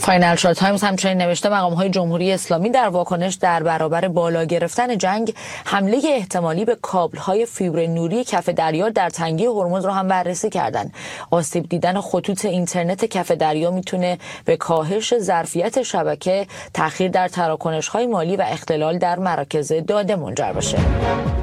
فاینانشال تایمز همچنین نوشته مقام‌های جمهوری اسلامی در واکنش در برابر بالا گرفتن جنگ حمله احتمالی به کابل‌های فیبر نوری کف دریا در تنگه هرمز را هم بررسی کردند. آسیب دیدن خطوط اینترنت کف دریا میتونه به کاهش ظرفیت شبکه، تأخیر در تراکنش‌های مالی و اختلال در مراکز داده منجر بشه.